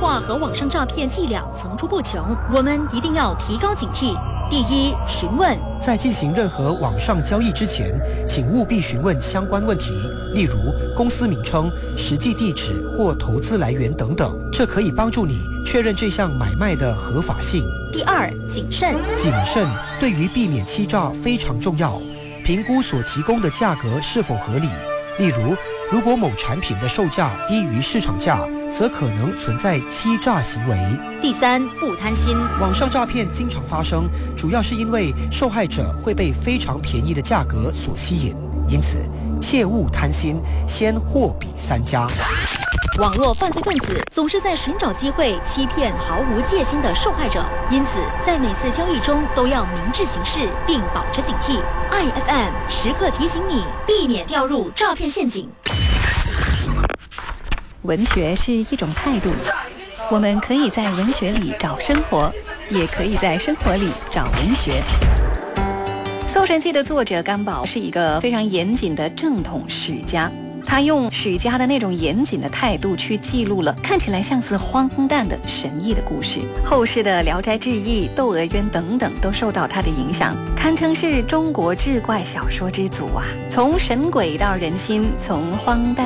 话和网上诈骗伎俩层出不穷，我们一定要提高警惕。第一，询问。 在进行任何网上交易之前，请务必询问相关问题，例如公司名称、实际地址或投资来源等等，这可以帮助你确认这项买卖的合法性。 第二，谨慎。 谨慎对于避免欺诈非常重要，评估所提供的价格是否合理。例如果某产品的售价低于市场价，则可能存在欺诈行为。 第三，不贪心。 网上诈骗经常发生，主要是因为受害者会被非常便宜的价格所吸引，因此切勿贪心，先货比三家。 网络犯罪分子总是在寻找机会欺骗毫无戒心的受害者，因此在每次交易中都要明智行事，并保持警惕。IFM 时刻提醒你，避免掉入诈骗陷阱。 文学是一种态度，我们可以在文学里找生活，也可以在生活里找文学。《搜神记》的作者甘宝是一个非常严谨的正统史家，他用史家的那种严谨的态度去记录了看起来像是荒诞的神异的故事。后世的《聊斋志异》《窦娥冤》等等都受到他的影响，堪称是中国志怪小说之祖啊！从神鬼到人心，从荒诞